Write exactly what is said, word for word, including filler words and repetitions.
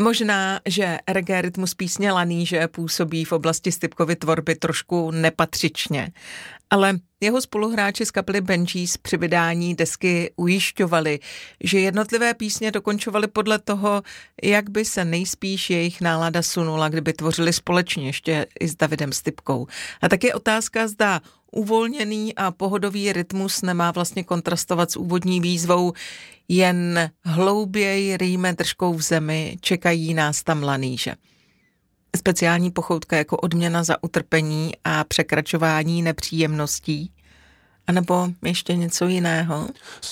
Možná, že reggae rytmus písně Laníže působí v oblasti Stypkovy tvorby trošku nepatřičně, ale jeho spoluhráči z kapely Benjis při vydání desky ujišťovali, že jednotlivé písně dokončovali podle toho, jak by se nejspíš jejich nálada sunula, kdyby tvořili společně ještě i s Davidem Stypkou. A tak je otázka, zda uvolněný a pohodový rytmus nemá vlastně kontrastovat s úvodní výzvou jen hlouběji rýme držkou v zemi, čekají nás tam laníže. Speciální pochoutka jako odměna za utrpení a překračování nepříjemností, anebo ještě něco jiného?